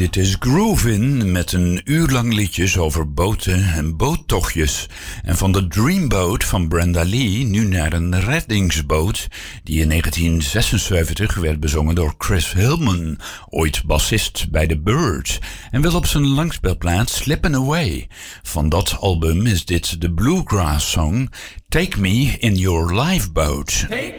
Dit is Groovin' met een uur lang liedjes over boten en boottochtjes. En van de Dreamboat van Brenda Lee nu naar een reddingsboot die in 1976 werd bezongen door Chris Hillman, ooit bassist bij The Byrds, en wel op zijn langspeelplaat Slippin' Away. Van dat album is dit de bluegrass song Take Me in Your Lifeboat. Take